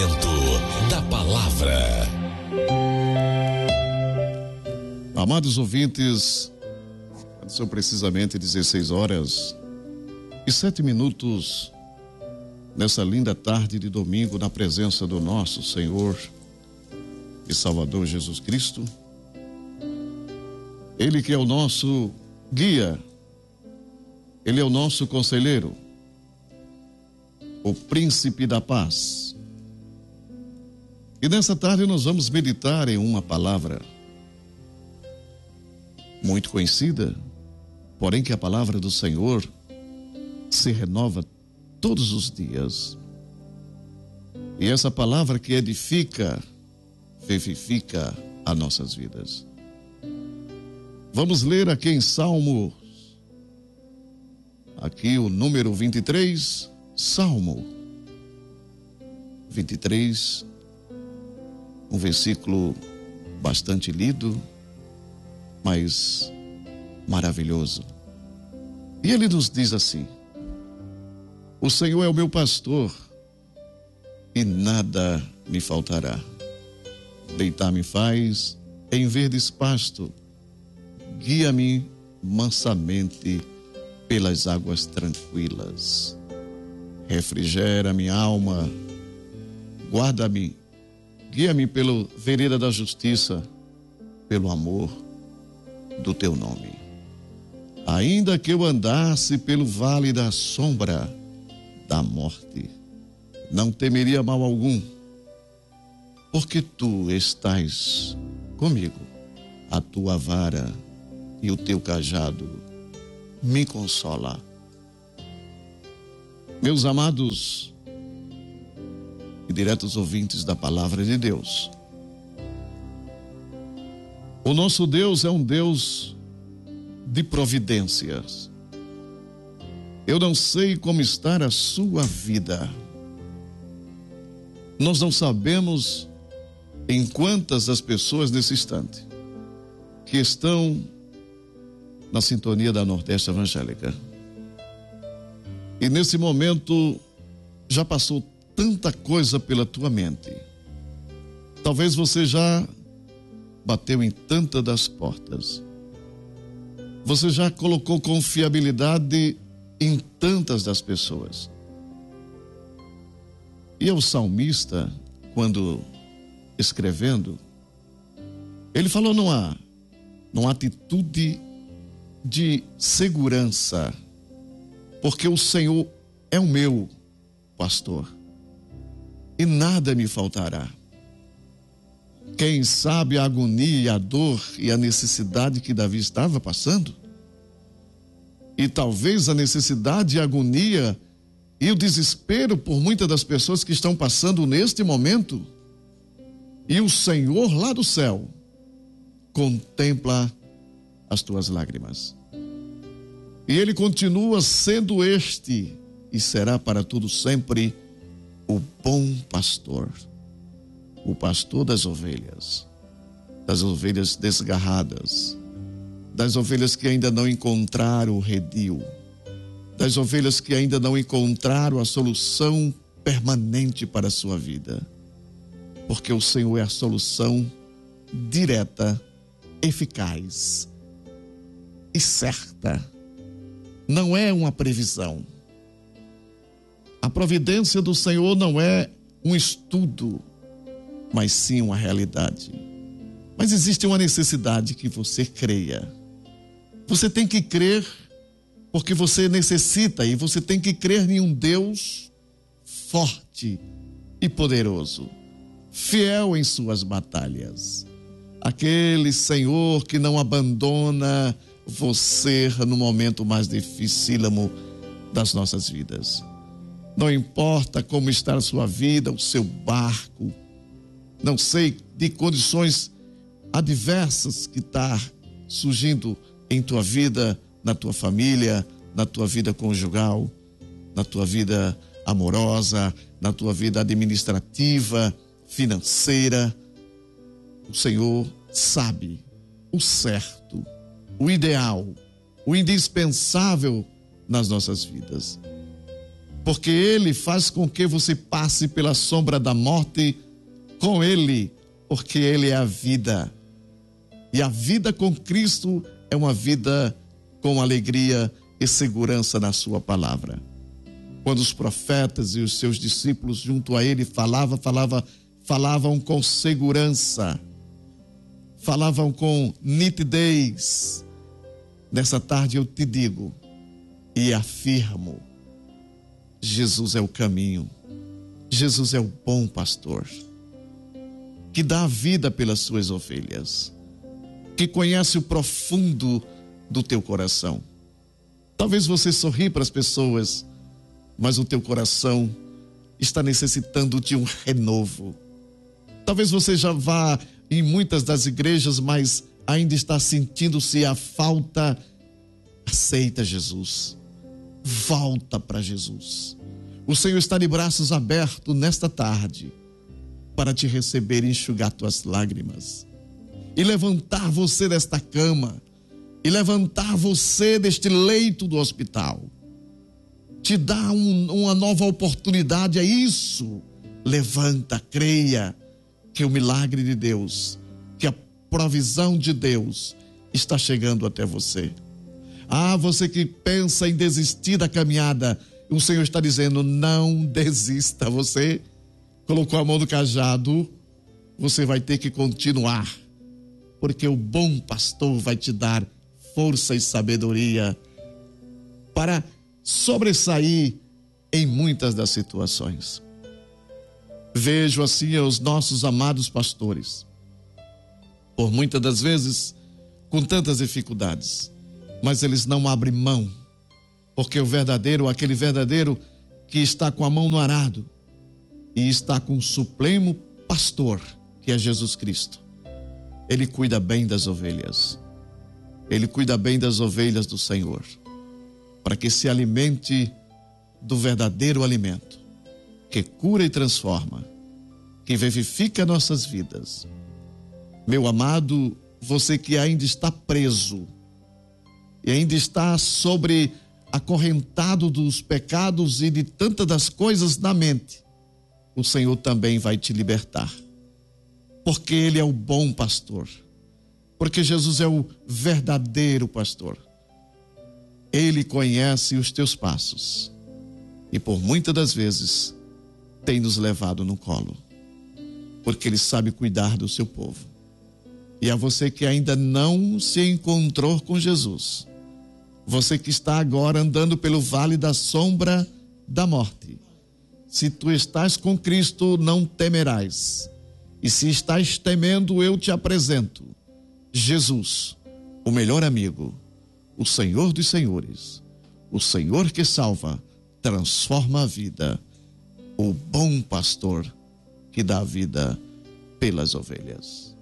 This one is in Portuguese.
Momento da Palavra. Amados ouvintes, são precisamente 16h07 nessa linda tarde de domingo, na presença do nosso Senhor e Salvador Jesus Cristo. Ele que é o nosso guia, Ele é o nosso conselheiro, o príncipe da paz. E nessa tarde nós vamos meditar em uma palavra muito conhecida, porém que a palavra do Senhor se renova todos os dias. E essa palavra que edifica, vivifica as nossas vidas. Vamos ler aqui em Salmos, aqui o número 23, Salmo 23, um versículo bastante lido, mas maravilhoso. E ele nos diz assim: o Senhor é o meu pastor e nada me faltará. Deitar-me faz em verdes pasto, guia-me mansamente pelas águas tranquilas. Refrigera minha alma, guarda-me, guia-me pela vereda da justiça, pelo amor do teu nome. Ainda que eu andasse pelo vale da sombra da morte, não temeria mal algum, porque tu estás comigo. A tua vara e o teu cajado me consola. Meus amados e diretos ouvintes da palavra de Deus, o nosso Deus é um Deus de providências. Eu não sei como está a sua vida. Nós não sabemos em quantas das pessoas nesse instante que estão na sintonia da Nordeste Evangélica. E nesse momento já passou tanta coisa pela tua mente. Talvez você já bateu em tantas das portas. Você já colocou confiabilidade em tantas das pessoas. E o salmista, quando escrevendo, ele falou numa atitude de segurança, porque o Senhor é o meu pastor e nada me faltará. Quem sabe a agonia, a dor e a necessidade que Davi estava passando, e talvez a necessidade, a agonia e o desespero por muitas das pessoas que estão passando neste momento, e o Senhor lá do céu contempla as tuas lágrimas. E Ele continua sendo este, e será para tudo sempre, o bom pastor. O pastor das ovelhas desgarradas, das ovelhas que ainda não encontraram o redil, das ovelhas que ainda não encontraram a solução permanente para a sua vida. Porque o Senhor é a solução direta, eficaz e certa. Não é uma previsão. A providência do Senhor não é um estudo, mas sim uma realidade. Mas existe uma necessidade que você creia. Você tem que crer porque você necessita, e você tem que crer em um Deus forte e poderoso, fiel em suas batalhas. Aquele Senhor que não abandona você no momento mais dificílimo das nossas vidas. Não importa como está a sua vida, o seu barco, não sei de condições adversas que está surgindo em tua vida, na tua família, na tua vida conjugal, na tua vida amorosa, na tua vida administrativa, financeira. O Senhor sabe o certo, o ideal, o indispensável nas nossas vidas. porque Ele faz com que você passe pela sombra da morte com Ele, porque Ele é a vida. E a vida com Cristo é uma vida com alegria e segurança na sua palavra. Quando os profetas e os seus discípulos junto a Ele falavam com segurança, falavam com nitidez. Nessa tarde eu te digo e afirmo: Jesus é o caminho, Jesus é o bom pastor, que dá a vida pelas suas ovelhas, que conhece o profundo do teu coração. Talvez você sorri para as pessoas, mas o teu coração está necessitando de um renovo. Talvez você já vá em muitas das igrejas, mas ainda está sentindo-se a falta. Aceita Jesus. Volta para Jesus. O Senhor está de braços abertos nesta tarde para te receber e enxugar tuas lágrimas e levantar você desta cama e levantar você deste leito do hospital. Te dá uma nova oportunidade, é isso. Levanta, creia que o milagre de Deus, que a provisão de Deus está chegando até você. Ah, você que pensa em desistir da caminhada, o Senhor está dizendo: não desista. Você colocou a mão no cajado, você vai ter que continuar, porque o bom pastor vai te dar força e sabedoria para sobressair em muitas das situações. Vejo assim os nossos amados pastores, por muitas das vezes com tantas dificuldades, mas eles não abrem mão, porque aquele verdadeiro que está com a mão no arado e está com o supremo pastor, que é Jesus Cristo, ele cuida bem das ovelhas. Ele cuida bem das ovelhas do Senhor, para que se alimente do verdadeiro alimento, que cura e transforma, que vivifica nossas vidas. Meu amado, você que ainda está preso e ainda está acorrentado dos pecados e de tantas das coisas na mente, o Senhor também vai te libertar, porque Ele é o bom pastor, porque Jesus é o verdadeiro pastor. Ele conhece os teus passos e por muitas das vezes tem nos levado no colo, porque Ele sabe cuidar do seu povo. E a você que ainda não se encontrou com Jesus, você que está agora andando pelo vale da sombra da morte, se tu estás com Cristo, não temerás. E se estás temendo, eu te apresento Jesus, o melhor amigo, o Senhor dos senhores, o Senhor que salva, transforma a vida, o bom pastor que dá a vida pelas ovelhas.